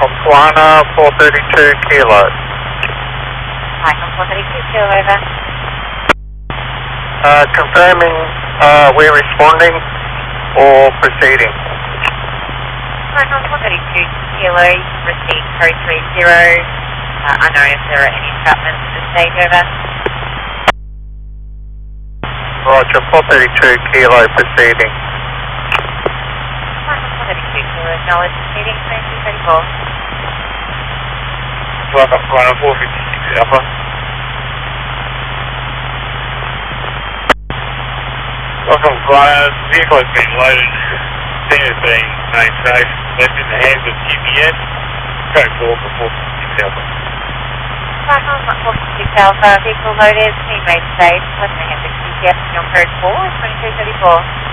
Welcome, Tuana, 432 Kilo. Icon 432 Kilo, over. Confirming we're responding or proceeding. Icon 432 Kilo, received code 30. Unknown if there are any entrapments at this stage, over. Roger, 432 Kilo, proceeding. Icon 432 Kilo, acknowledged proceeding, 2234. Welcome, Tuana, 456 Alpha. Welcome, Tuana. Vehicle has been loaded. Scene has been made safe. Left in the hands of GPS. Code 4 for 456 Alpha. Icon 456 Alpha, vehicle loaded, scene made safe, left in the hands of GPS, your code 4, 2234.